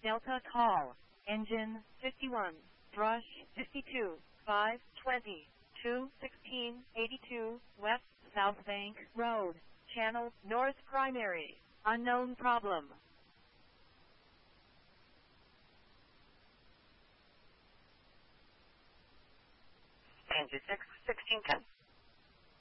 Delta call. Engine 51. Brush 52. 520. 21682 West South Bank Road. Channel North Primary. Unknown problem. Engine 1610.